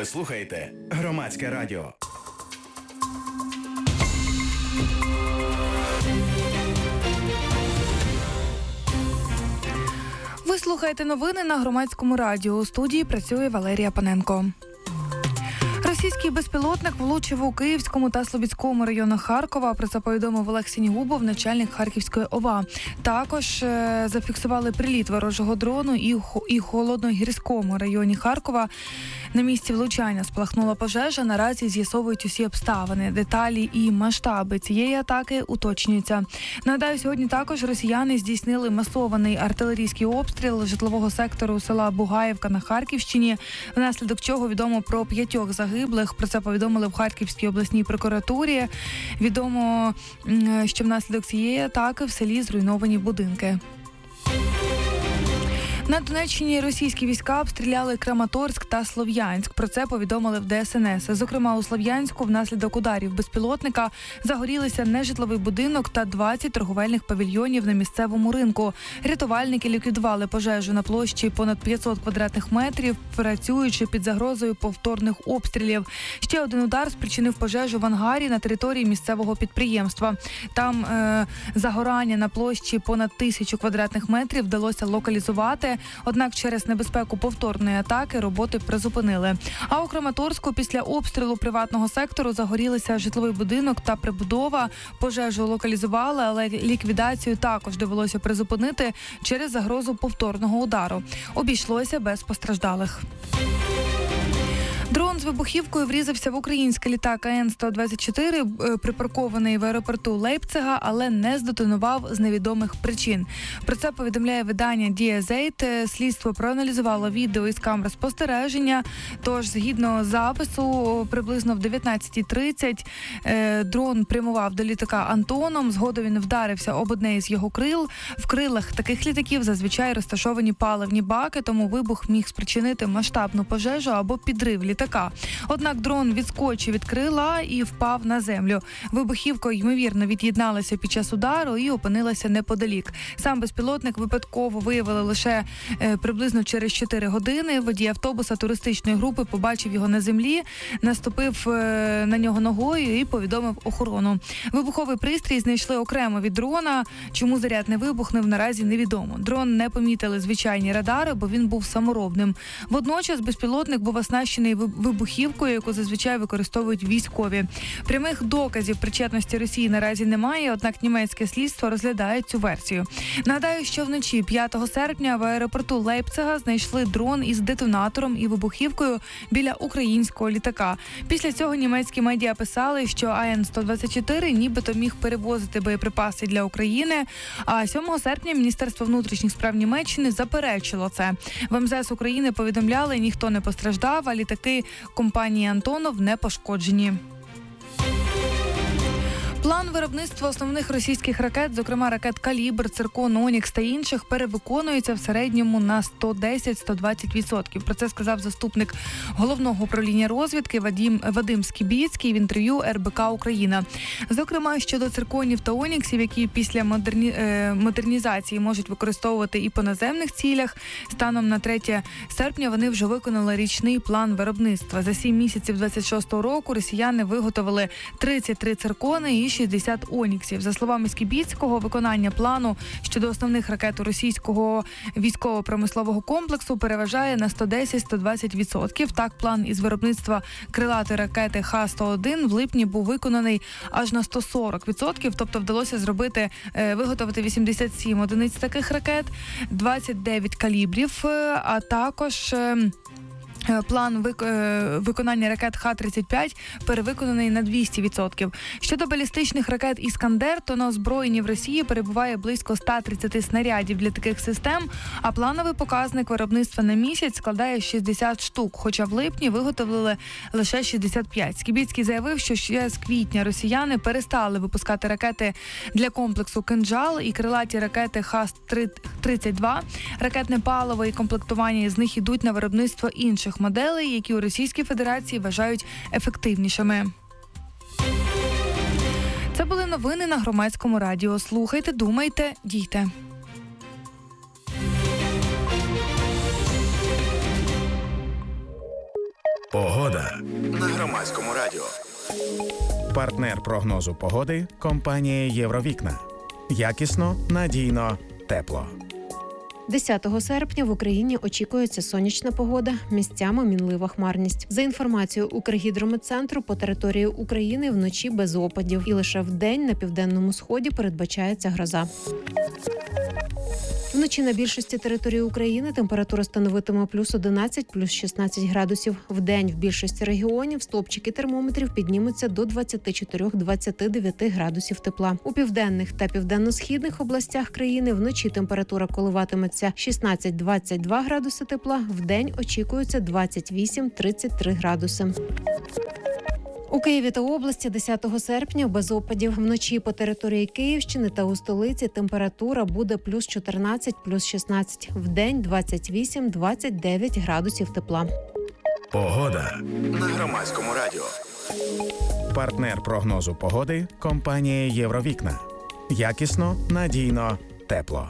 Ви слухаєте Громадське радіо. Ви слухаєте новини на Громадському радіо. У студії працює Валерія Паненко. Російський безпілотник влучив у Київському та Слобідському районах Харкова. Про це повідомив Олег Сінігубов, начальник Харківської ОВА. Також зафіксували приліт ворожого дрону і в Холодногірському районі Харкова. На місці влучання спалахнула пожежа. Наразі з'ясовують усі обставини, деталі і масштаби цієї атаки уточнюються. Нагадаю, сьогодні також росіяни здійснили масований артилерійський обстріл житлового сектору села Бугаївка на Харківщині, внаслідок чого відомо про 5 загиблих. Про це повідомили в Харківській обласній прокуратурі. Відомо, що внаслідок цієї атаки в селі зруйновані будинки. На Донеччині російські війська обстріляли Краматорськ та Слов'янськ. Про це повідомили в ДСНС. Зокрема, у Слов'янську внаслідок ударів безпілотника загорілися нежитловий будинок та 20 торговельних павільйонів на місцевому ринку. Рятувальники ліквідували пожежу на площі понад 500 квадратних метрів, працюючи під загрозою повторних обстрілів. Ще один удар спричинив пожежу в ангарі на території місцевого підприємства. Там загорання на площі понад 1000 квадратних метрів вдалося локалізувати. Однак через небезпеку повторної атаки роботи призупинили. А у Краматорську після обстрілу приватного сектору загорілися житловий будинок та прибудова. Пожежу локалізували, але ліквідацію також довелося призупинити через загрозу повторного удару. Обійшлося без постраждалих. Дрон з вибухівкою врізався в український літак АН-124, припаркований в аеропорту Лейпцига, але не здетонував з невідомих причин. Про це повідомляє видання Дієзейт. Слідство проаналізувало відео із камер спостереження. Тож, згідно запису, приблизно в 19:30 дрон прямував до літака Антоном. Згодом він вдарився об одне із його крил. В крилах таких літаків зазвичай розташовані паливні баки, тому вибух міг спричинити масштабну пожежу або підрив літака. Однак дрон відскочив від крила і впав на землю. Вибухівка, ймовірно, від'єдналася під час удару і опинилася неподалік. Сам безпілотник випадково виявили лише приблизно через 4 години. Водій автобуса туристичної групи побачив його на землі, наступив на нього ногою і повідомив охорону. Вибуховий пристрій знайшли окремо від дрона. Чому заряд не вибухнув, наразі невідомо. Дрон не помітили звичайні радари, бо він був саморобним. Водночас безпілотник був оснащений вибухівкою, яку зазвичай використовують військові. Прямих доказів причетності Росії наразі немає, однак німецьке слідство розглядає цю версію. Нагадаю, що вночі 5 серпня в аеропорту Лейпцига знайшли дрон із детонатором і вибухівкою біля українського літака. Після цього німецькі медіа писали, що АН-124 нібито міг перевозити боєприпаси для України, а 7 серпня Міністерство внутрішніх справ Німеччини заперечило це. В МЗС України повідомляли, ніхто не постраждав, а літаки компанії «Антонов» не пошкоджені. План виробництва основних російських ракет, зокрема ракет «Калібр», «Циркон», «Онікс» та інших, перевиконується в середньому на 110-120%. Про це сказав заступник головного управління розвідки Вадим Скібіцький в інтерв'ю РБК «Україна». Зокрема, щодо «Цирконів» та «Оніксів», які після модернізації можуть використовувати і по наземних цілях, станом на 3 серпня вони вже виконали річний план виробництва. За 7 місяців 26-го року росіяни виготовили 33 «Циркони» і 60 «Оніксів». За словами Скібіцького, виконання плану щодо основних ракет російського військово-промислового комплексу переважає на 110-120%. Так, план із виробництва крилатої ракети Х-101 в липні був виконаний аж на 140%, тобто вдалося виготовити 87 одиниць таких ракет, 29 калібрів, а також план виконання ракет Х-35 перевиконаний на 200%. Щодо балістичних ракет «Іскандер», то на озброєнні в Росії перебуває близько 130 снарядів для таких систем, а плановий показник виробництва на місяць складає 60 штук, хоча в липні виготовили лише 65. Скібіцький заявив, що ще з квітня росіяни перестали випускати ракети для комплексу «Кинджал» і крилаті ракети Х-32. Ракетне паливо і комплектування з них ідуть на виробництво інших моделей, які у Російській Федерації вважають ефективнішими. Це були новини на Громадському радіо. Слухайте, думайте, дійте. Погода на Громадському радіо. Партнер прогнозу погоди – компанія «Євровікна». Якісно, надійно, тепло. 10 серпня в Україні очікується сонячна погода, місцями мінлива хмарність. За інформацією Укргідрометцентру, по території України вночі без опадів. І лише вдень на південному сході передбачається гроза. Вночі на більшості території України температура становитиме плюс 11, плюс 16 градусів. Вдень в більшості регіонів стовпчики термометрів піднімуться до 24-29 градусів тепла. У південних та південно-східних областях країни вночі температура коливатиметься 16-22 градуси тепла, вдень очікується 28-33 градуси. У Києві та області 10 серпня без опадів. Вночі по території Київщини та у столиці температура буде плюс 14, плюс 16. Вдень 28-29 градусів тепла. Погода на Громадському радіо. Партнер прогнозу погоди – компанія «Євровікна». Якісно, надійно, тепло.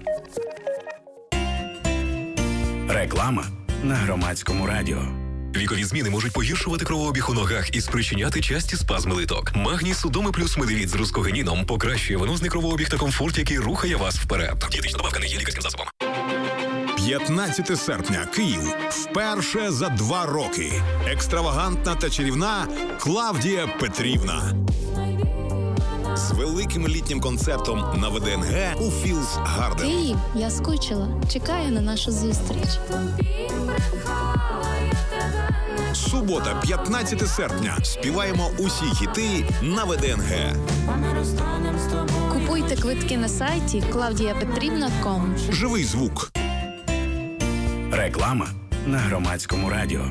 Реклама на Громадському радіо. Вікові зміни можуть погіршувати кровообіг у ногах і спричиняти часті спазми литок. Магній Судоми плюс Медивіт з рускогеніном покращує венозний кровообіг та комфорт, який рухає вас вперед. Дієтична добавка не є лікарським засобом. 15 серпня. Київ. Вперше за 2 роки. Екстравагантна та чарівна Клавдія Петрівна. З великим літнім концертом на ВДНГ у Філс Гарден. Київ, я скучила. Чекаю на нашу зустріч. Субота, 15 серпня. Співаємо усі хіти на ВДНГ. Купуйте квитки на сайті claudiapetrivna.com. Живий звук. Реклама на Громадському радіо.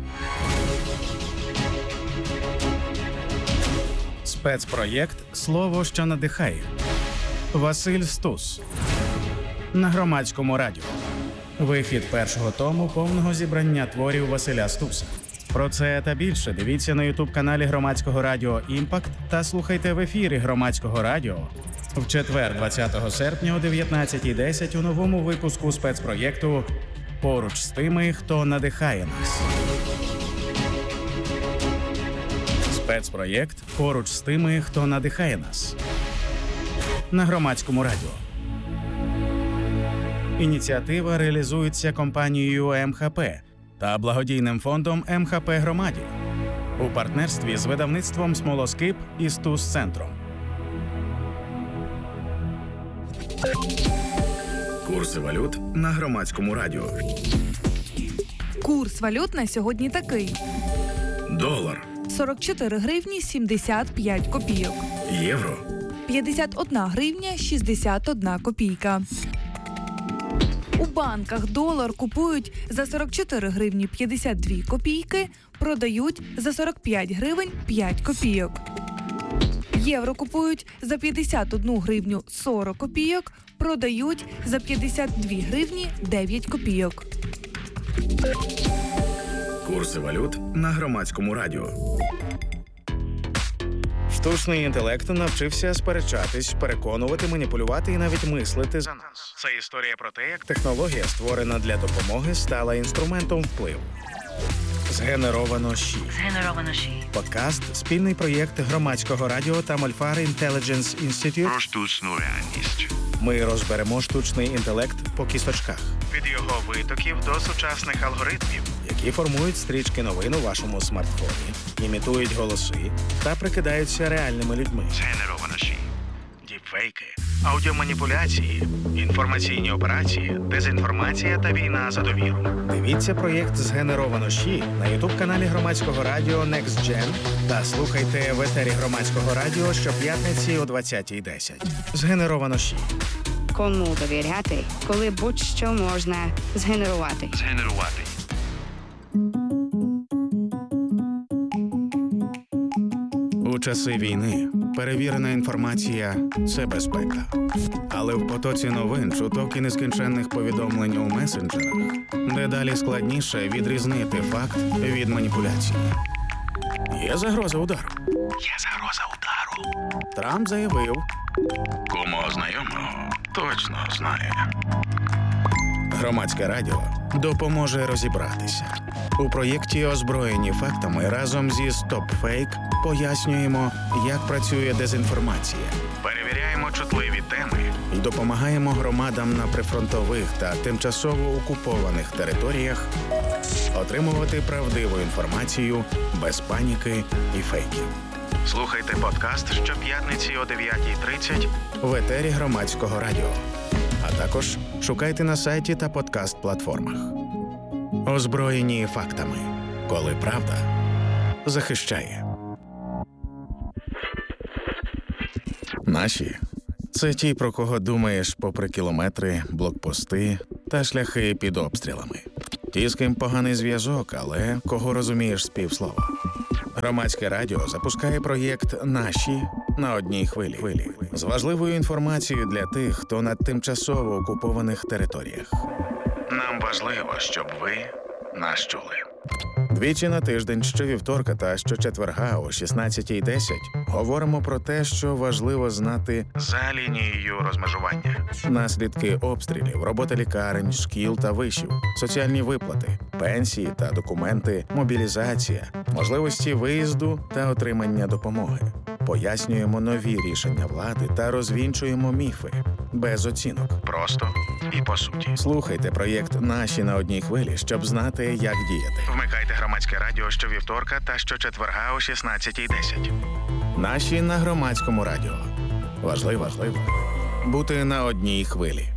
Спецпроєкт «Слово, що надихає». Василь Стус. На Громадському радіо. Вихід першого тому повного зібрання творів Василя Стуса. Про це та більше дивіться на ютуб-каналі Громадського радіо «Імпакт» та слухайте в ефірі Громадського радіо в четвер, 20 серпня о 19:10 у новому випуску спецпроєкту «Поруч з тими, хто надихає нас». Спецпроєкт «Поруч з тими, хто надихає нас» на Громадському радіо. Ініціатива реалізується компанією МХП та благодійним фондом МХП Громаді у партнерстві з видавництвом «Смолоскип» і Стус-центром. Курси валют на Громадському радіо. Курс валют на сьогодні такий. Долар, 44 гривні 75 копійок. євро, 51 гривня 61 копійка. У банках долар купують за 44 гривні 52 копійки, продають за 45 гривень 5 копійок. Євро купують за 51 гривню 40 копійок, продають за 52 гривні 9 копійок. курси валют на Громадському радіо. Штучний інтелект навчився сперечатись, переконувати, маніпулювати і навіть мислити за нас. Це історія про те, як технологія, створена для допомоги, стала інструментом впливу. Згенеровано ЩІ. Подкаст – спільний проєкт Громадського радіо та Мольфар Intelligence Institute. Про штучну реальність. Ми розберемо штучний інтелект по кісточках. Від його витоків до сучасних алгоритмів, які формують стрічки новин у вашому смартфоні, імітують голоси та прикидаються реальними людьми. Згенеровано ЩІ. Діпфейки, аудіоманіпуляції, інформаційні операції, дезінформація та війна за довіру. Дивіться проєкт «Згенеровано ЩІ» на ютуб-каналі Громадського радіо Next Gen та слухайте в етері Громадського радіо щоп'ятниці о 20:10. «Згенеровано ЩІ». Кому довіряти, коли будь-що можна згенерувати. Згенерувати. У часи війни перевірена інформація – це безпека. Але в потоці новин, чуток і нескінченних повідомлень у месенджерах дедалі складніше відрізнити факт від маніпуляції. Є загроза удару. Трамп заявив, Кому знайомого точно знає. Громадське радіо допоможе розібратися. У проєкті «Озброєні фактами» разом зі StopFake пояснюємо, як працює дезінформація. Перевіряємо чутливі теми і допомагаємо громадам на прифронтових та тимчасово окупованих територіях отримувати правдиву інформацію без паніки і фейків. Слухайте подкаст щоп'ятниці о 9:30 в етері Громадського радіо. А також шукайте на сайті та подкаст-платформах. Озброєні фактами, коли правда захищає. Наші – це ті, про кого думаєш попри кілометри, блокпости та шляхи під обстрілами. Ті, з ким поганий зв'язок, але кого розумієш з півслова. Громадське радіо запускає проєкт «Наші» на одній хвилі. З важливою інформацією для тих, хто на тимчасово окупованих територіях. Нам важливо, щоб ви нас чули. Двічі на тиждень, щовівторка та щочетверга о 16:10 говоримо про те, що важливо знати за лінією розмежування. Наслідки обстрілів, робота лікарень, шкіл та вишів, соціальні виплати, пенсії та документи, мобілізація, можливості виїзду та отримання допомоги. Пояснюємо нові рішення влади та розвінчуємо міфи. Без оцінок. Просто і по суті. Слухайте проєкт «Наші» на одній хвилі, щоб знати, як діяти. Вмикайте Громадське радіо щовівторка та щочетверга о 16:10. «Наші» на Громадському радіо. Важливо бути на одній хвилі.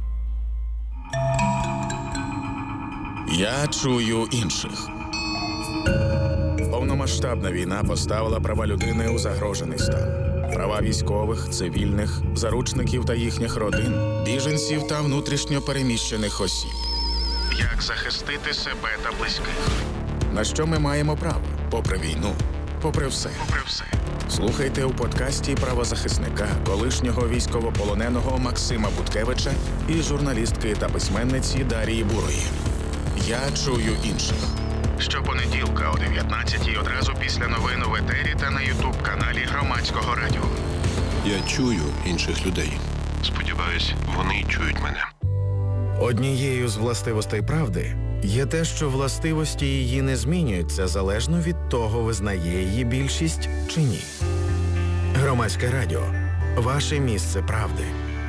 Я чую інших. Повномасштабна війна поставила права людини у загрожений стан. Права військових, цивільних, заручників та їхніх родин, біженців та внутрішньо переміщених осіб. Як захистити себе та близьких? На що ми маємо право? Попри війну, попри все. Слухайте у подкасті правозахисника, колишнього військовополоненого Максима Буткевича і журналістки та письменниці Дарії Бурої. Я чую інших. Щопонеділка о 19:00 одразу після новин в етері та на ютуб-каналі Громадського радіо. Я чую інших людей. Сподіваюсь, вони чують мене. Однією з властивостей правди є те, що властивості її не змінюються залежно від того, визнає її більшість чи ні. Громадське радіо – ваше місце правди.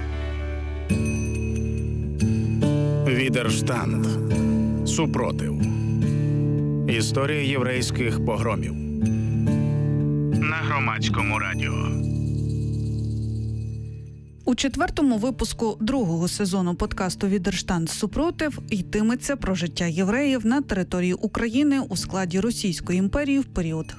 Відерштанд. Супротив. Історія єврейських погромів. На Громадському радіо. У 4-му випуску 2-го сезону подкасту «Відерштанд. Супротив» йтиметься про життя євреїв на території України у складі Російської імперії в період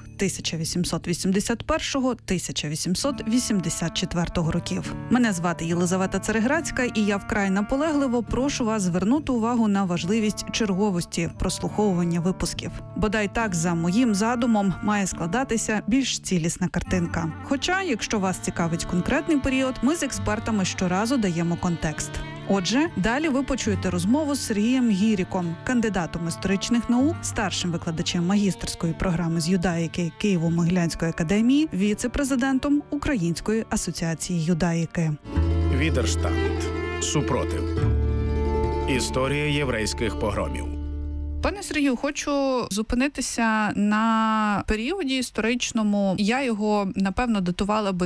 1881-1884 років. Мене звати Єлизавета Цереграцька, і я вкрай наполегливо прошу вас звернути увагу на важливість черговості прослуховування випусків. Бодай так, за моїм задумом, має складатися більш цілісна картинка. Хоча, якщо вас цікавить конкретний період, ми з експертами щоразу даємо контекст. Отже, далі ви почуєте розмову з Сергієм Гіріком, кандидатом історичних наук, старшим викладачем магістерської програми з юдаїки Києво-Могилянської академії, віце-президентом Української асоціації юдаїки. Відерштанд. Супротив. Історія єврейських погромів. Пане Сергію, хочу зупинитися на періоді історичному. Я його, напевно, датувала би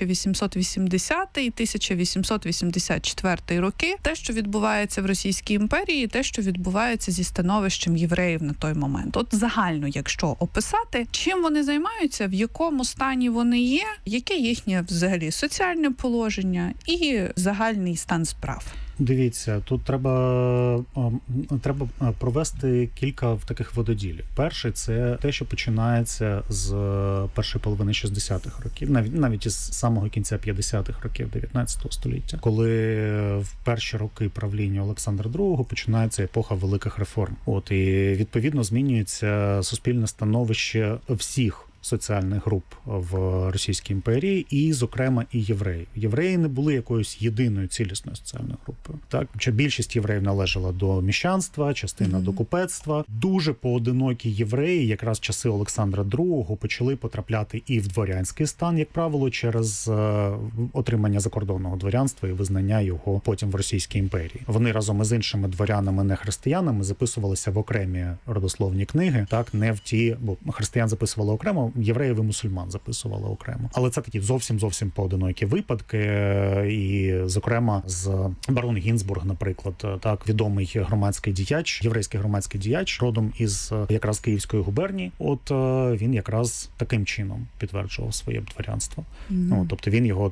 1880-1884 роки. Те, що відбувається в Російській імперії, те, що відбувається зі становищем євреїв на той момент. От загально, якщо описати, чим вони займаються, в якому стані вони є, яке їхнє взагалі соціальне положення і загальний стан справ. Дивіться, тут треба провести кілька таких вододілів. Перший – це те, що починається з першої половини 60-х років, навіть із самого кінця 50-х років 19 століття, коли в перші роки правління Олександра II починається епоха великих реформ. І відповідно змінюється суспільне становище всіх соціальних груп в Російській імперії, і, зокрема, і євреї. Євреї не були якоюсь єдиною цілісною соціальною групою. Так, що більшість євреїв належала до міщанства, частина до купецтва. Дуже поодинокі євреї, якраз в часи Олександра II, почали потрапляти і в дворянський стан, як правило, через отримання закордонного дворянства і визнання його потім в Російській імперії. Вони разом із іншими дворянами, не християнами, записувалися в окремі родословні книги, так, не в ті, бо християн записували окремо, євреїв і мусульман записували окремо. Але це такі зовсім поодинокі випадки, і, зокрема, з барон Гінзбург, наприклад, так, відомий громадський діяч, єврейський громадський діяч, родом із якраз Київської губернії. От він якраз таким чином підтверджував своє дворянство. Тобто він його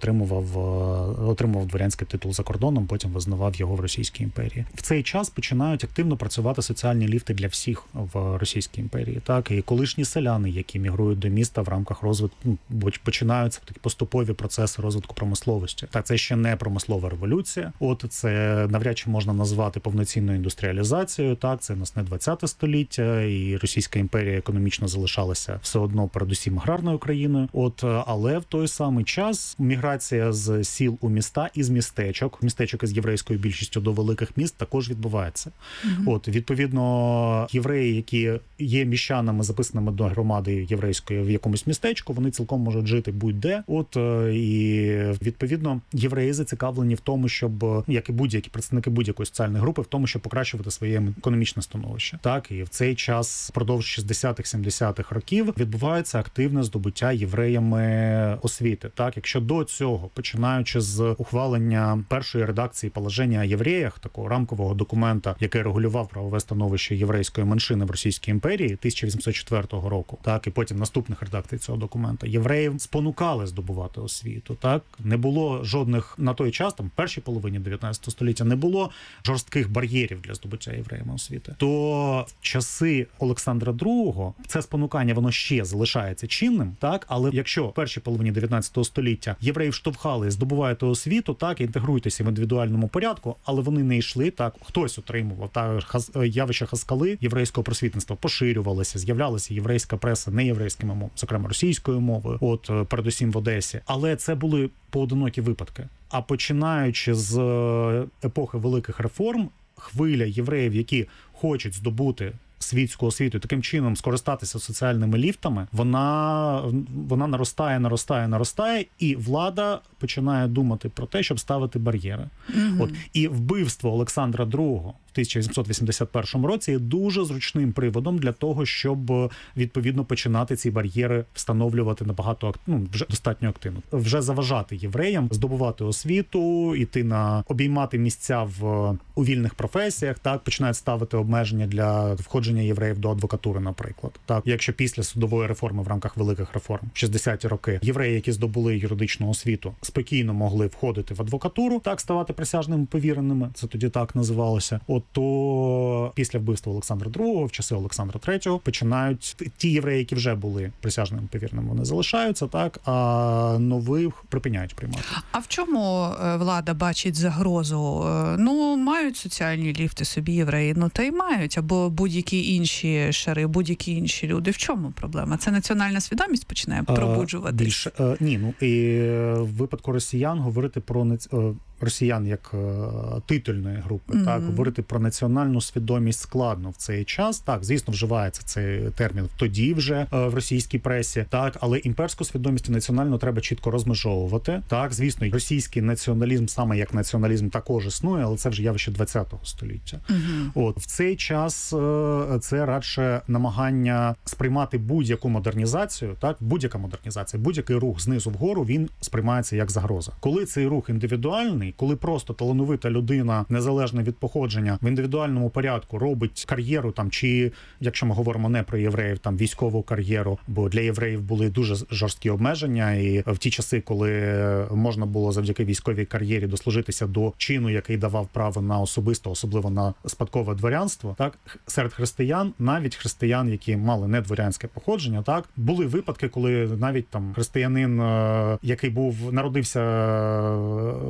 отримував дворянський титул за кордоном, потім визнавав його в Російській імперії. В цей час починають активно працювати соціальні ліфти для всіх в Російській імперії. Так, і колишні селяни, які мігрують до міста в рамках розвитку, починаються такі поступові процеси розвитку промисловості. Так, це ще не промислова революція. От це навряд чи можна назвати повноцінною індустріалізацією. Так, це у нас не 20 століття, і Російська імперія економічно залишалася все одно передусім аграрною країною. От, але в той самий час міграція з сіл у міста і з містечок із єврейською більшістю до великих міст також відбувається. От, відповідно, євреї, які є міщанами, записаними до громади єврейської в якомусь містечку, вони цілком можуть жити будь-де. От, і відповідно, євреї зацікавлені в тому, щоб, як і будь-які представники будь-якої соціальної групи, в тому, щоб покращувати своє економічне становище. Так, і в цей час, впродовж 60-х, 70-х років, відбувається активне здобуття євреями освіти. Так, якщо до цього, починаючи з ухвалення першої редакції «Положення о євреях», такого рамкового документа, який регулював правове становище єврейської меншини в Російській імперії 1804 року, так, і потім наступних редакцій цього документа, євреїв спонукали здобувати освіту. Так, не було жодних на той час, там, в першій половині 19 століття, не було жорстких бар'єрів для здобуття євреями освіти. То в часи Олександра II це спонукання, воно ще залишається чинним, так, але якщо в першій половині 19 століття євреїв штовхали, здобуваєте освіту, так, інтегруйтеся в індивідуальному порядку, але вони не йшли, так, хтось отримував, так, явище хаскали єврейського просвітництва поширювалося, з'являлася єврейська преса неєврейськими мовами, зокрема російською мовою, от, передусім в Одесі. Але це були поодинокі випадки. А починаючи з епохи великих реформ, хвиля євреїв, які хочуть здобути світську освіту і таким чином скористатися соціальними ліфтами, вона наростає, і влада починає думати про те, щоб ставити бар'єри. От, і вбивство Олександра II в 1881 році є дуже зручним приводом для того, щоб відповідно починати ці бар'єри встановлювати набагато, вже достатньо активно. Вже заважати євреям здобувати освіту, обіймати місця у вільних професіях, так, починають ставити обмеження для входження євреїв до адвокатури, наприклад. Так, якщо після судової реформи в рамках великих реформ в 60-ті роки євреї, які здобули юридичну освіту, спокійно могли входити в адвокатуру, так, ставати присяжними повіреними, це тоді так називалося. То після вбивства Олександра II, в часи Олександра III, починають ті євреї, які вже були присяжними повіреними, вони залишаються, так, а нових припиняють приймати. А в чому влада бачить загрозу? Мають соціальні ліфти собі євреї, та й мають, або будь-які інші шари, будь-які інші люди. В чому проблема? Це національна свідомість починає пробуджуватись? Ні, і в випадку росіян говорити про росіян як титульної групи, так, говорити про національну свідомість складно в цей час. Так, звісно, вживається цей термін тоді вже в російській пресі, так, але імперську свідомість і національну треба чітко розмежовувати. Так, звісно, російський націоналізм саме як націоналізм також існує, але це вже явище 20-го століття. От, в цей час це радше намагання сприймати будь-яку модернізацію, так, будь-яка модернізація, будь-який рух знизу вгору, він сприймається як загроза. Коли цей рух індивідуальний, коли просто талановита людина, незалежно від походження, в індивідуальному порядку робить кар'єру, там, чи, якщо ми говоримо не про євреїв, там, військову кар'єру, бо для євреїв були дуже жорсткі обмеження, і в ті часи, коли можна було завдяки військовій кар'єрі дослужитися до чину, який давав право на особисто, особливо на спадкове дворянство, так, серед християн, навіть християн, які мали не дворянське походження, так, були випадки, коли навіть там християнин, який народився кріпосним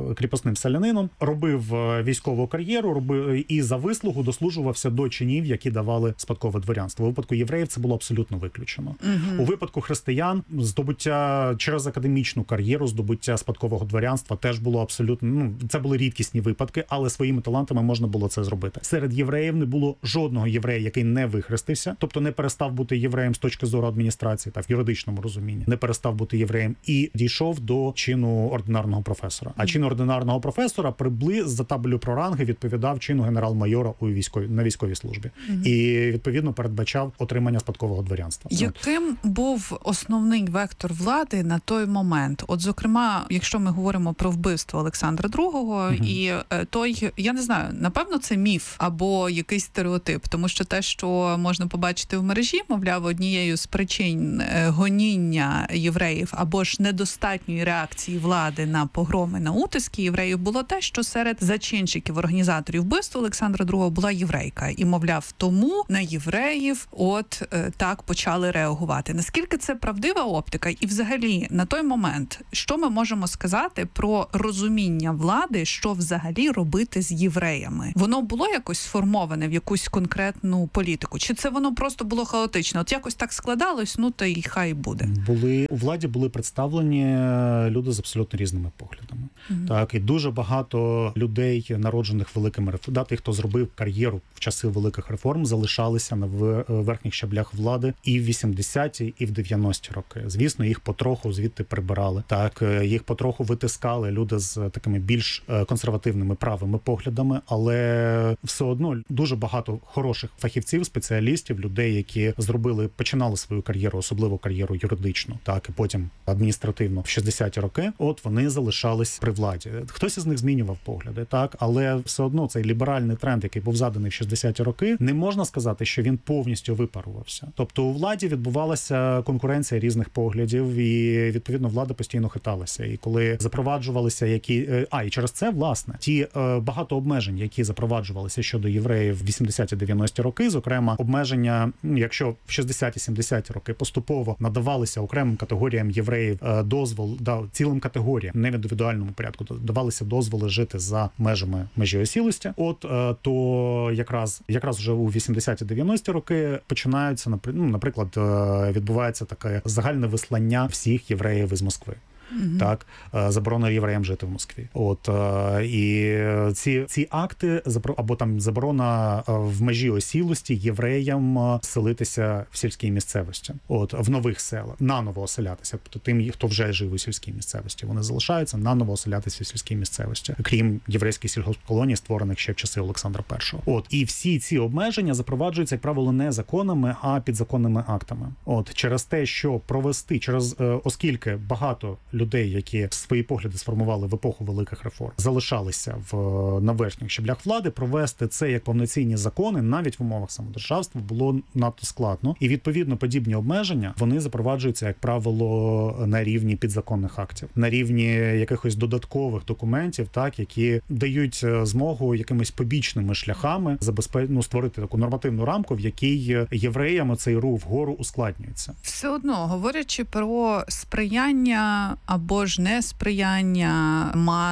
простим селянином, робив військову кар'єру, робив і за вислугу дослужувався до чинів, які давали спадкове дворянство. У випадку євреїв це було абсолютно виключено. У випадку християн здобуття через академічну кар'єру, здобуття спадкового дворянства теж було абсолютно, це були рідкісні випадки, але своїми талантами можна було це зробити. Серед євреїв не було жодного єврея, який не вихрестився, тобто не перестав бути євреєм з точки зору адміністрації, так в юридичному розумінні, не перестав бути євреєм і дійшов до чину ординарного професора. А чин ординарного професора за табелю про ранги відповідав чину генерал-майора на військовій службі. І відповідно передбачав отримання спадкового дворянства. Яким був основний вектор влади на той момент? От, зокрема, якщо ми говоримо про вбивство Олександра II, і той, я не знаю, напевно, це міф або якийсь стереотип, тому що те, що можна побачити в мережі, мовляв, однією з причин гоніння євреїв або ж недостатньої реакції влади на погроми, на утиски євреїв, було те, що серед зачинщиків, організаторів вбивства Олександра II була єврейка. І, мовляв, тому на євреїв так почали реагувати. Наскільки це правдива оптика? І взагалі, на той момент, що ми можемо сказати про розуміння влади, що взагалі робити з євреями? Воно було якось сформоване в якусь конкретну політику? Чи це воно просто було хаотично? От якось так складалось, та й хай буде. У владі були представлені люди з абсолютно різними поглядами. Так, і дуже багато людей, народжених великими реформами, хто зробив кар'єру в часи великих реформ, залишалися на верхніх щаблях влади і в 80-ті, і в 90-ті роки. Звісно, їх потроху звідти прибирали. Так, їх потроху витискали люди з такими більш консервативними правими поглядами, але все одно дуже багато хороших фахівців, спеціалістів, людей, які починали свою кар'єру, особливо кар'єру юридичну, так, і потім адміністративно в 60-ті роки, вони залишались при владі. Хтось із них змінював погляди, так, але все одно цей ліберальний тренд, який був заданий в 60-ті роки, не можна сказати, що він повністю випарувався. Тобто у владі відбувалася конкуренція різних поглядів, і відповідно влада постійно хиталася. І коли запроваджувалися і через це, власне, ті багато обмежень, які запроваджувалися щодо євреїв в 80-90-ті роки, зокрема, обмеження, якщо в 60-70-ті роки поступово надавалися окремим категоріям євреїв цілим категоріям, не в індивідуальному порядку, давалися дозволи жити за межі осілості, то якраз вже у 80-90-ті роки починаються, наприклад, відбувається таке загальне вислання всіх євреїв із Москви. Так, заборона євреям жити в Москві. І ці акти, або там заборона в межі осілості євреям селитися в сільській місцевості, в нових селах, наново оселятися. Тобто тим, хто вже жив у сільській місцевості, вони залишаються наново оселятися в сільській місцевості, крім єврейських сільгоспколоній, створених ще в часи Олександра І. І всі ці обмеження запроваджуються, як правило, не законами, а підзаконними актами. Через те, що оскільки багато людей, які свої погляди сформували в епоху великих реформ, залишалися на верхніх щаблях влади, провести це як повноцінні закони навіть в умовах самодержавства було надто складно. І відповідно подібні обмеження, вони запроваджуються, як правило, на рівні підзаконних актів, на рівні якихось додаткових документів, так, які дають змогу якимись побічними шляхами створити таку нормативну рамку, в якій євреям цей рух вгору ускладнюється. Все одно, говорячи про сприяння або ж несприяння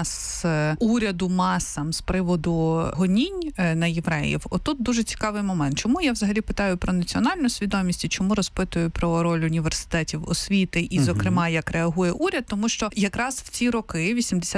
уряду масам з приводу гонінь на євреїв, отут дуже цікавий момент. Чому я взагалі питаю про національну свідомість і чому розпитую про роль університетів освіти і, зокрема, як реагує уряд? Тому що якраз в ці роки,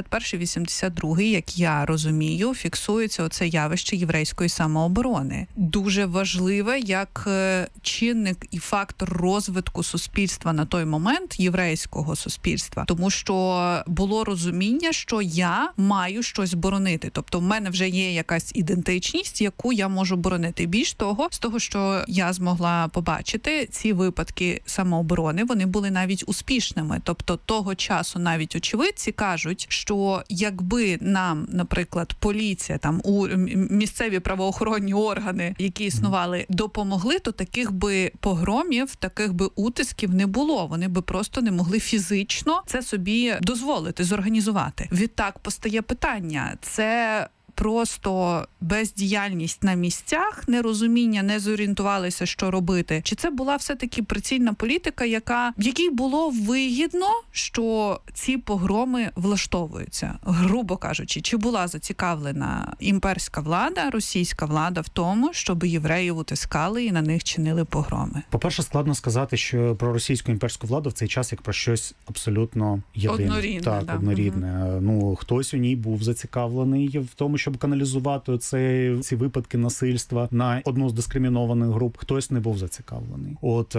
81-82, як я розумію, фіксується оце явище єврейської самооборони. Дуже важливе як чинник і фактор розвитку суспільства на той момент, єврейського суспільства. Тому що було розуміння, що я маю щось боронити. Тобто в мене вже є якась ідентичність, яку я можу боронити. Більш того, з того, що я змогла побачити, ці випадки самооборони, вони були навіть успішними. Тобто того часу навіть очевидці кажуть, що якби нам, наприклад, поліція, там місцеві правоохоронні органи, які існували, допомогли, то таких би погромів, таких би утисків не було. Вони би просто не могли фізично це собі дозволити, зорганізувати. Відтак постає питання, це просто бездіяльність на місцях, нерозуміння, не зорієнтувалися, що робити? Чи це була все-таки прицільна політика, в якій було вигідно, що ці погроми влаштовуються? Грубо кажучи, чи була зацікавлена імперська влада, російська влада в тому, щоб євреїв утискали і на них чинили погроми? По-перше, складно сказати, що про російську імперську владу в цей час як про щось абсолютно єдине. Однорідне. Однорідне. Ну, хтось у ній був зацікавлений в тому, щоб каналізувати ці випадки насильства на одну з дискримінованих груп, хтось не був зацікавлений.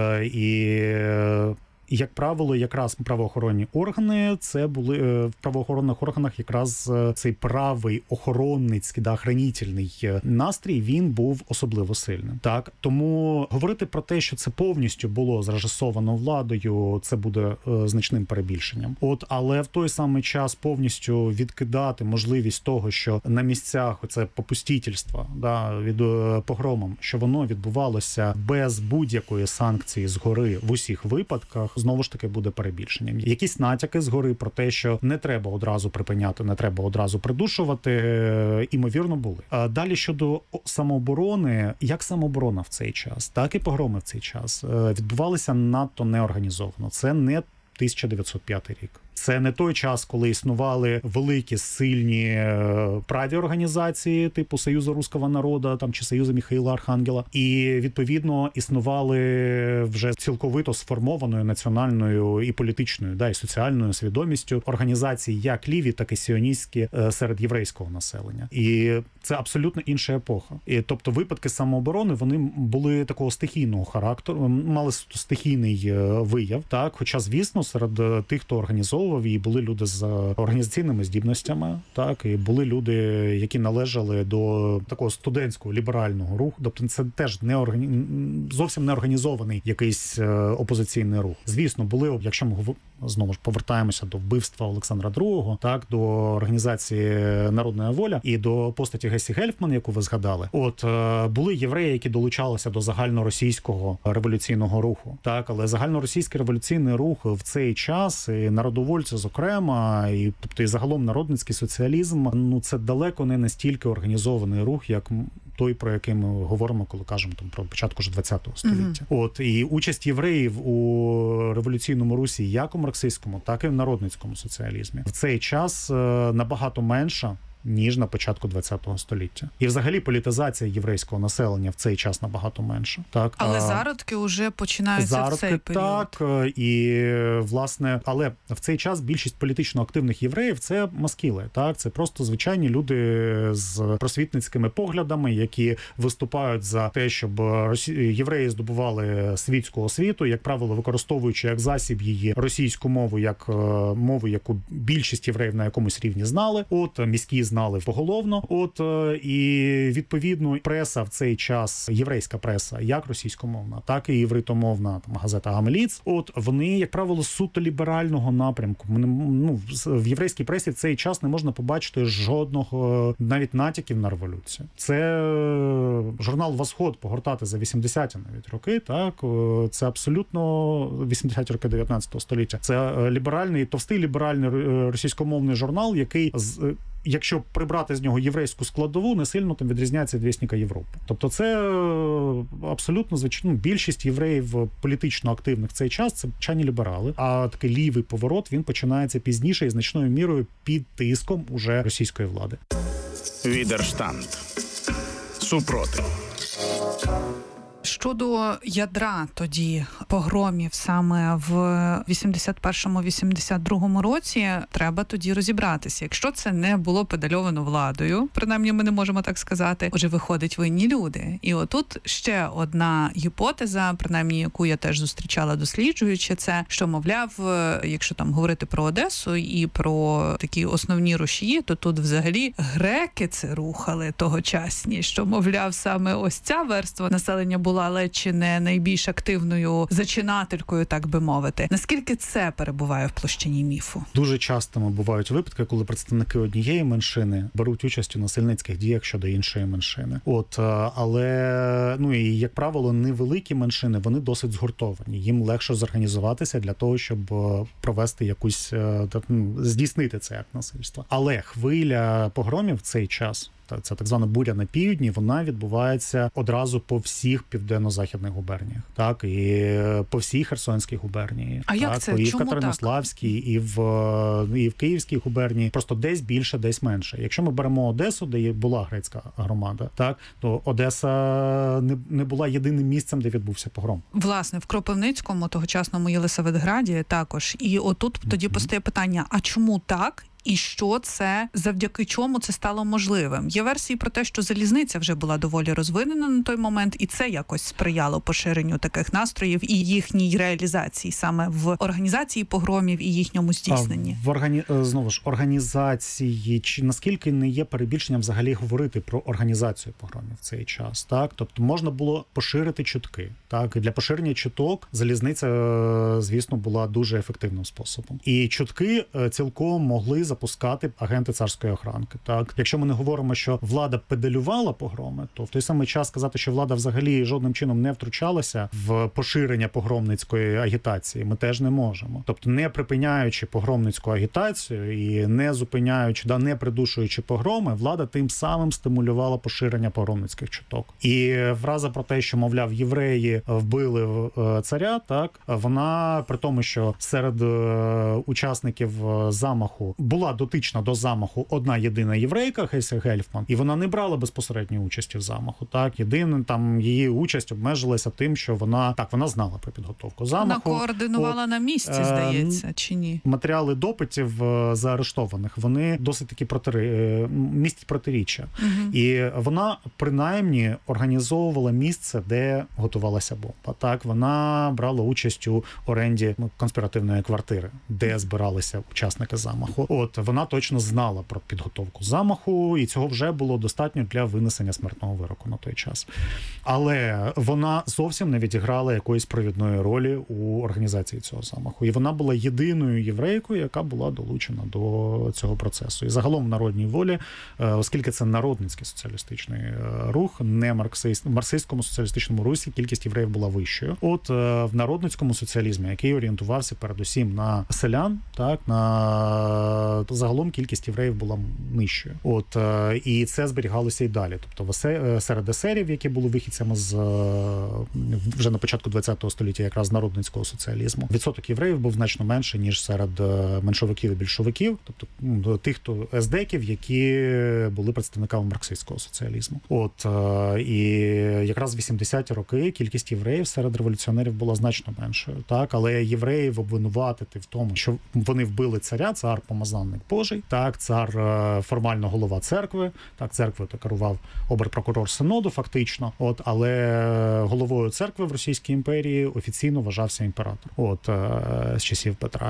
Як правило, якраз правоохоронні органи, це були в правоохоронних органах якраз цей правий охоронницький, охранітельний настрій, він був особливо сильним. Так, тому говорити про те, що це повністю було зрежисовано владою, це буде значним перебільшенням. Але в той самий час повністю відкидати можливість того, що на місцях оце попустительство, від погромом, що воно відбувалося без будь-якої санкції згори в усіх випадках, знову ж таки буде перебільшенням. Якісь натяки згори про те, що не треба одразу припиняти, не треба одразу придушувати, імовірно, були. А далі щодо самооборони, як самооборона в цей час, так і погроми в цей час відбувалися надто неорганізовано. Це не 1905 рік. Це не той час, коли існували великі, сильні праві організації, типу Союзу Руського народу чи Союзу Михаїла Архангела. І, відповідно, існували вже цілковито сформованою національною і політичною, і соціальною свідомістю організації як ліві, так і сіоністські серед єврейського населення. І це абсолютно інша епоха. І, тобто випадки самооборони, вони були такого стихійного характеру, мали стихійний вияв. Так? Хоча, звісно, серед тих, хто організовував, і були люди з організаційними здібностями, так, і були люди, які належали до такого студентського ліберального руху. Тобто це теж зовсім не організований якийсь опозиційний рух. Звісно, були, якщо ми знову ж повертаємося до вбивства Олександра II, так, до організації Народна воля і до постаті Гесі Гельфман, яку ви згадали. Були євреї, які долучалися до загальноросійського революційного руху, так, але загальноросійський революційний рух в цей час, і народовольці, зокрема, і тобто і загалом народницький соціалізм, це далеко не настільки організований рух, як той, про який ми говоримо, коли кажемо про початку ж ХХ століття. І участь євреїв у революційному русі як у марксистському, так і в народницькому соціалізмі в цей час набагато менша, ніж на початку ХХ століття. І взагалі політизація єврейського населення в цей час набагато менша. Так? Але зародки вже починаються в цей період. Так, і власне, але в цей час більшість політично активних євреїв – це маскіли. Так? Це просто звичайні люди з просвітницькими поглядами, які виступають за те, щоб євреї здобували світську освіту, як правило, використовуючи як засіб її російську мову, як мову, яку більшість євреїв на якомусь рівні знали. Міські знали поголовно. І відповідно преса в цей час, єврейська преса, як російськомовна, так і євритомовна газета Гамеліц, вони, як правило, суто ліберального напрямку. В єврейській пресі в цей час не можна побачити жодного навіть натяків на революцію. Це журнал «Восход» погортати за 80-ті навіть роки, так? Це абсолютно 80-ті роки 19 століття. Це ліберальний, товстий ліберальний російськомовний журнал, який якщо прибрати з нього єврейську складову, не сильно там відрізняється від «Вєсника Європи». Тобто це абсолютно, звичайно, більшість євреїв політично активних в цей час – це звичайні ліберали, а такий лівий поворот, він починається пізніше і значною мірою під тиском уже російської влади. Відерштанд. Супротив. Щодо ядра тоді погромів саме в 81-82 році, треба тоді розібратися. Якщо це не було педальовано владою, принаймні ми не можемо так сказати, отже, виходить винні люди. І отут ще одна гіпотеза, принаймні яку я теж зустрічала досліджуючи, це, що, мовляв, якщо там говорити про Одесу і про такі основні рушії, то тут взагалі греки це рухали тогочасні, що, мовляв, саме ось ця верства населення була, але чи не найбільш активною зачинателькою, так би мовити. Наскільки це перебуває в площині міфу? Дуже часто бувають випадки, коли представники однієї меншини беруть участь у насильницьких діях щодо іншої меншини. Але, і, як правило, невеликі меншини, вони досить згуртовані. Їм легше зорганізуватися для того, щоб провести якусь, здійснити це акт насильства. Але хвиля погромів в цей час, це так звана буря на півдні, вона відбувається одразу по всіх південно-західних губерніях, так, і по всій Херсонській губернії. А так, як це? І в Чому Катеринославській, і в Київській губернії, просто десь більше, десь менше. Якщо ми беремо Одесу, де була грецька громада, так, то Одеса не була єдиним місцем, де відбувся погром. Власне, в Кропивницькому, тогочасному Єлисаветграді також. І отут тоді постає питання, а чому так? І що це, завдяки чому це стало можливим? Є версії про те, що залізниця вже була доволі розвинена на той момент, і це якось сприяло поширенню таких настроїв і їхній реалізації саме в організації погромів і їхньому здійсненні. Знову ж, організації, чи наскільки не є перебільшенням взагалі говорити про організацію погромів в цей час, так? Тобто можна було поширити чутки, так? І для поширення чуток залізниця, звісно, була дуже ефективним способом. І чутки цілком могли запускати агенти царської охранки. Так, якщо ми не говоримо, що влада педалювала погроми, то в той самий час сказати, що влада взагалі жодним чином не втручалася в поширення погромницької агітації, ми теж не можемо. Тобто, не припиняючи погромницьку агітацію і не зупиняючи, не придушуючи погроми, влада тим самим стимулювала поширення погромницьких чуток. І фраза про те, що, мовляв, євреї вбили царя, так, вона при тому, що серед учасників замаху була дотична до замаху одна єдина єврейка, Хеся Гельфман, і вона не брала безпосередньої участі в замаху. Так, єдине там її участь обмежилася тим, що вона знала про підготовку замаху. Вона координувала на місці, здається, чи ні? Матеріали допитів заарештованих, вони досить таки містять протиріччя. І вона принаймні організовувала місце, де готувалася бомба. Так, вона брала участь у оренді конспіративної квартири, де збиралися учасники замаху. Вона точно знала про підготовку замаху, і цього вже було достатньо для винесення смертного вироку на той час. Але вона зовсім не відіграла якоїсь провідної ролі у організації цього замаху. І вона була єдиною єврейкою, яка була долучена до цього процесу. І загалом в Народній волі, оскільки це народницький соціалістичний рух, не в марксистському соціалістичному русі кількість євреїв була вищою. В народницькому соціалізмі, який орієнтувався передусім на селян, так, загалом кількість євреїв була нижчою. І це зберігалося і далі. Тобто серед есерів, які були вихідцями вже на початку ХХ століття якраз народницького соціалізму, відсоток євреїв був значно менший, ніж серед меншовиків і більшовиків, тобто тих, хто ездеків, які були представниками марксистського соціалізму. І якраз в 80-ті роки кількість євреїв серед революціонерів була значно меншою. Так, але євреїв обвинуватити в тому, що вони вбили царя, цар помазанник Божий, так, цар формально голова церкви, так, церквою керував оберпрокурор синоду фактично, але головою церкви в Російській імперії офіційно вважався імператор, з часів Петра.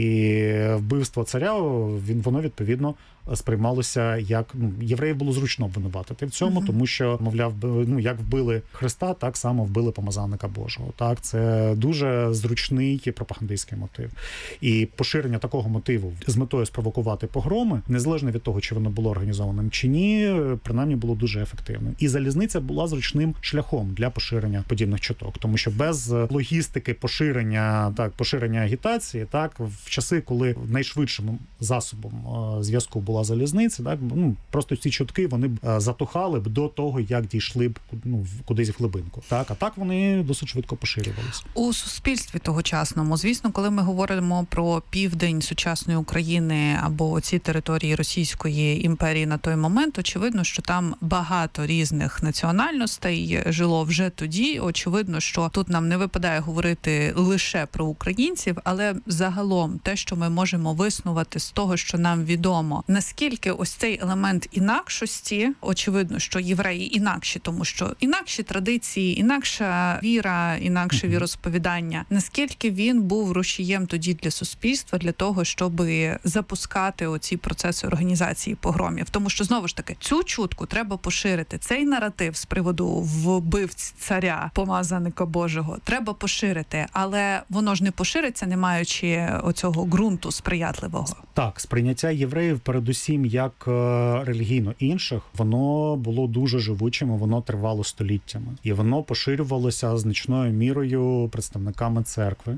І вбивство царя, воно відповідно сприймалося як, євреїв було зручно обвинуватити в цьому, тому що, мовляв, як вбили Христа, так само вбили помазанника Божого. Так, це дуже зручний пропагандистський мотив. І поширення такого мотиву з метою спровокувати погроми, незалежно від того, чи воно було організованим чи ні, принаймні було дуже ефективним. І залізниця була зручним шляхом для поширення подібних чуток, тому що без логістики поширення агітації, так, в часи, коли найшвидшим засобом зв'язку була залізниця, так, просто ці чутки вони б затухали б до того, як дійшли б кудись в глибинку. Так, а так вони досить швидко поширювалися. У суспільстві тогочасному, звісно, коли ми говоримо про південь сучасної України або ці території Російської імперії на той момент, очевидно, що там багато різних національностей жило вже тоді. Очевидно, що тут нам не випадає говорити лише про українців, але загалом те, що ми можемо виснувати з того, що нам відомо, наскільки ось цей елемент інакшості, очевидно, що євреї інакші, тому що інакші традиції, інакша віра, інакше віросповідання, наскільки він був рушієм тоді для суспільства, для того, щоб запускати оці процеси організації погромів. Тому що, знову ж таки, цю чутку треба поширити. Цей наратив з приводу вбивць царя, помазаника Божого, треба поширити. Але воно ж не пошириться, не маючи оцього ґрунту сприятливого. Так, сприйняття євреїв передусім як релігійно інших, воно було дуже живучим, воно тривало століттями. І воно поширювалося значною мірою представниками церкви.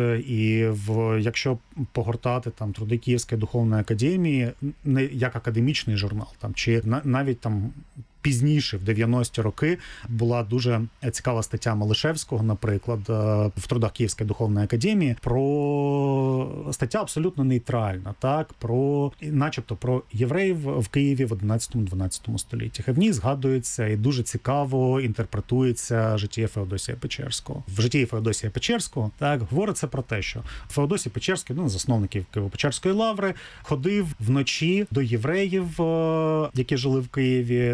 Якщо погортати там труди Київської духовної академії, не як академічний журнал, там чи навіть там пізніше, в 90-ті роки, була дуже цікава стаття Малишевського, наприклад, в трудах Київської духовної академії, про стаття абсолютно нейтральна, так, начебто про євреїв в Києві в 11-12 століттях. І в ній згадується і дуже цікаво інтерпретується життя Феодосія Печерського. В житті Феодосія Печерського, так, говориться про те, що Феодосій Печерський, засновників Києво-Печерської лаври, ходив вночі до євреїв, які жили в Києві,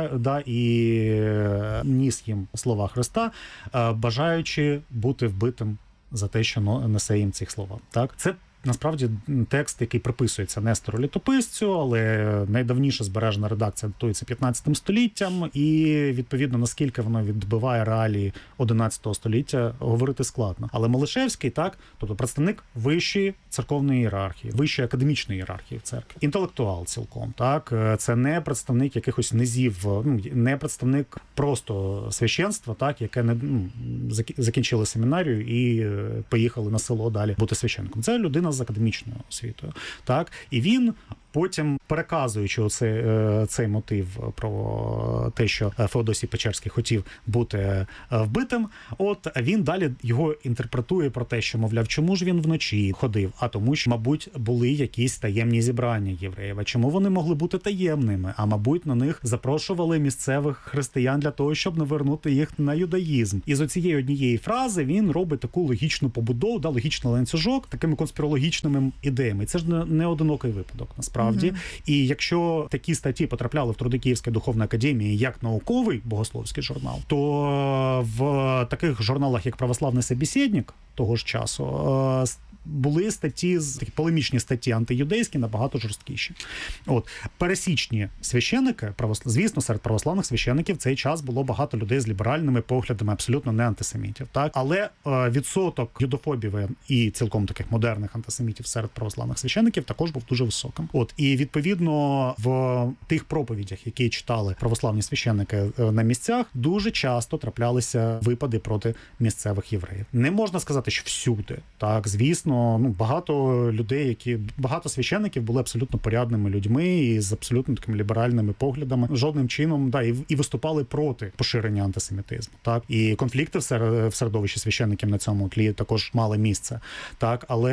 і ніс їм слова Христа, бажаючи бути вбитим за те, що несе їм ці слова. Так? Це насправді текст, який приписується Нестору Літописцю, але найдавніша збережена редакція датується 15 століттям, і, відповідно, наскільки воно відбиває реалії 11 століття, говорити складно. Але Малишевський, так, тобто представник вищої церковної ієрархії, вищої академічної ієрархії в церкві, інтелектуал цілком, так, це не представник якихось низів, не представник просто священства, так, яке закінчили семінарію і поїхали на село далі бути священником. Це людина з академічною освітою. Так? І він потім, переказуючи цей мотив про те, що Феодосій Печерський хотів бути вбитим, він далі його інтерпретує про те, що, мовляв, чому ж він вночі ходив? А тому, що, мабуть, були якісь таємні зібрання євреїв. А чому вони могли бути таємними? А, мабуть, на них запрошували місцевих християн для того, щоб навернути їх на юдаїзм. І з оцієї однієї фрази він робить таку логічну побудову, логічний ланцюжок, такими конспірологічними ідеями. Це ж не одинокий випадок, насправді. І якщо такі статті потрапляли в труди Київської духовної академії як науковий богословський журнал, то в таких журналах, як «Православний собеседник» того ж часу, були статті, такі полемічні статті антиюдейські, набагато жорсткіші. Пересічні священики, звісно, серед православних священиків в цей час було багато людей з ліберальними поглядами, абсолютно не антисемітів. Так? Але відсоток юдофобів і цілком таких модерних антисемітів серед православних священиків також був дуже високим. І відповідно в тих проповідях, які читали православні священики на місцях, дуже часто траплялися випади проти місцевих євреїв. Не можна сказати, що всюди. Так, звісно, багато священиків були абсолютно порядними людьми і з абсолютно такими ліберальними поглядами. Жодним чином, і виступали проти поширення антисемітизму. Так, і конфлікти в середовищі священиків на цьому тлі також мали місце. Так, але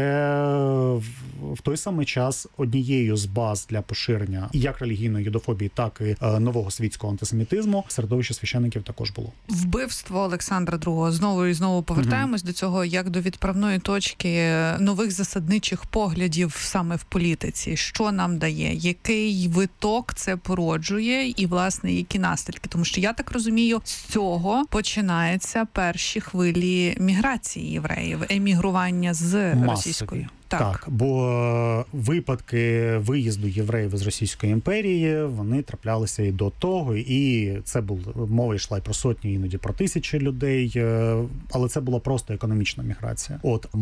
в той самий час однією з баз для поширення як релігійної юдофобії, так і нового світського антисемітизму в середовищі священиків також було. Вбивство Олександра II. Знову і знову повертаємось до цього, як до відправної точки нових засадничих поглядів саме в політиці. Що нам дає? Який виток це породжує і, власне, які наслідки? Тому що, я так розумію, з цього починаються перші хвилі міграції євреїв, емігрування з російської. Так, бо випадки виїзду євреїв з Російської імперії, вони траплялися і до того, і це мова йшла і про сотні, іноді про тисячі людей, але це була просто економічна міграція.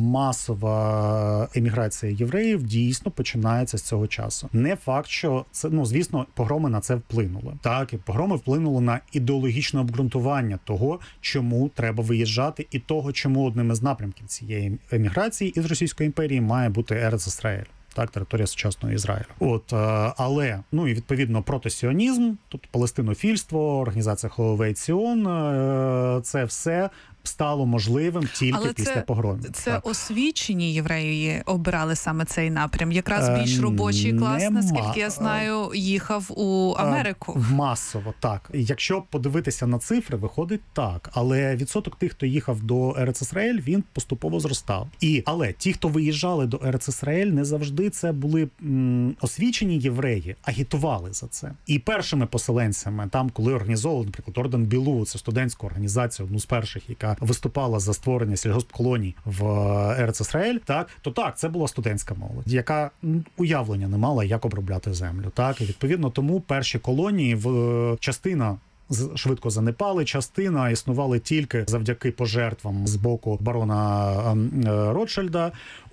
Масова еміграція євреїв дійсно починається з цього часу. Не факт, що це, звісно, погроми на це вплинули. Так, і погроми вплинули на ідеологічне обґрунтування того, чому треба виїжджати, і того, чому одним із напрямків цієї еміграції із Російської імперії має бути Ерец Ісраїль, так, територія сучасного Ізраїлю. Але, і відповідно протосіонізм, тобто палестинофільство, організація Холовей Ціон, це все стало можливим тільки після погромів. Це освічені євреї обирали саме цей напрям? Якраз більш робочий клас, наскільки я знаю, їхав у Америку. Масово, так. Якщо подивитися на цифри, виходить так. Але відсоток тих, хто їхав до Ерец Ісраїль, він поступово зростав. Але ті, хто виїжджали до Ерец Ісраїль, не завжди це були освічені євреї, агітували за це. І першими поселенцями, там, коли організовували, наприклад, Орден Білу, це студентську організацію, одну з перших, яка виступала за створення сільгоспколоній в Ерец Ісраїль, це була студентська молодь, яка уявлення не мала, як обробляти землю. Так, і відповідно тому перші колонії, частина швидко занепали. Частина існували тільки завдяки пожертвам з боку барона Ротшильда.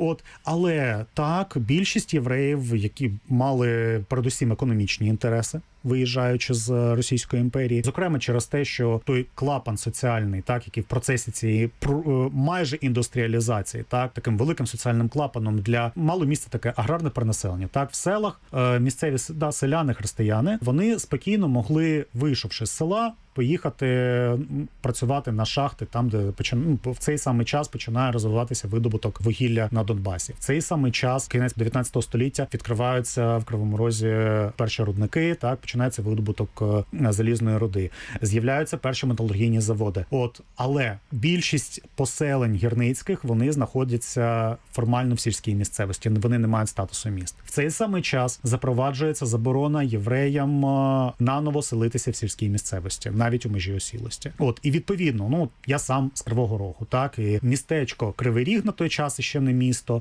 Але так, більшість євреїв, які мали передусім економічні інтереси, виїжджаючи з Російської імперії, зокрема через те, що той клапан соціальний, так, який в процесі цієї майже індустріалізації, так, таким великим соціальним клапаном для мало місця таке аграрне перенаселення. Так, в селах місцеві селяни, християни, вони спокійно могли, вийшовши з села, поїхати працювати на шахти там, де в цей самий час починає розвиватися видобуток вугілля на Донбасі. В цей самий час, кінець 19 століття, відкриваються в Кривому Розі перші рудники, так, починається видобуток залізної руди. З'являються перші металургійні заводи. Але більшість поселень гірницьких, вони знаходяться формально в сільській місцевості, вони не мають статусу міст. В цей самий час запроваджується заборона євреям наново селитися в сільській місцевості, навіть у межі осілості. І відповідно, я сам з Кривого Рогу, так, і містечко Кривий Ріг на той час іще не місто.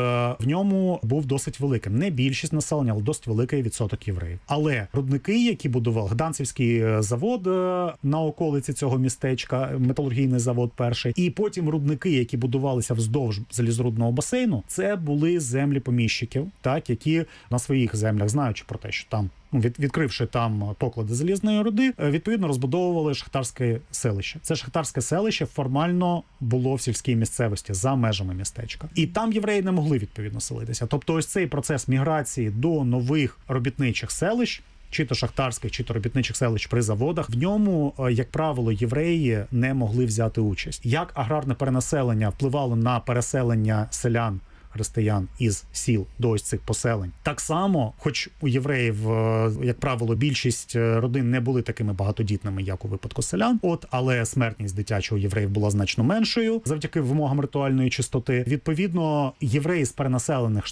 В ньому був досить великим, не більшість населення, але досить великий відсоток євреїв. Але рудники, які будував Гданцівський завод на околиці цього містечка, металургійний завод перший, і потім рудники, які будувалися вздовж залізорудного басейну, це були землі поміщиків, так, які на своїх землях, знаючи про те, що там, відкривши там поклади залізної руди, відповідно розбудовували шахтарське селище. Це шахтарське селище формально було в сільській місцевості за межами містечка. І там євреї не могли відповідно селитися. Тобто ось цей процес міграції до нових робітничих селищ, чи то шахтарських, чи то робітничих селищ при заводах, в ньому, як правило, євреї не могли взяти участь. Як аграрне перенаселення впливало на переселення селян, християн із сіл до ось цих поселень. Так само, хоч у євреїв, як правило, більшість родин не були такими багатодітними, як у випадку селян, але смертність дитячого євреїв була значно меншою завдяки вимогам ритуальної чистоти. Відповідно, євреї з перенаселених